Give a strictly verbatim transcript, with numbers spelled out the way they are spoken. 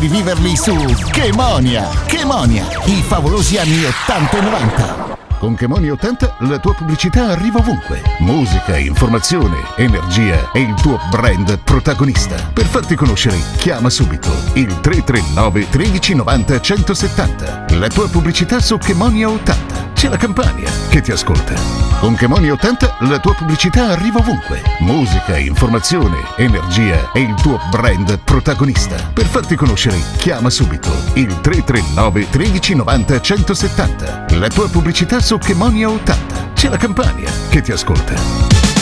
riviverli su Chemonia. Chemonia, i favolosi anni ottanta e novanta. Con Chemonia ottanta la tua pubblicità arriva ovunque. Musica, informazione, energia e il tuo brand protagonista. Per farti conoscere, chiama subito il tre tre nove tredici novanta centosettanta. La tua pubblicità su Chemonia ottanta. C'è la Campania che ti ascolta. Con Chemonia ottanta la tua pubblicità arriva ovunque. Musica, informazione, energia e il tuo brand protagonista. Per farti conoscere, chiama subito il tre tre nove tredici novanta centosettanta. La tua pubblicità su Chemonia ottanta. C'è la Campania che ti ascolta.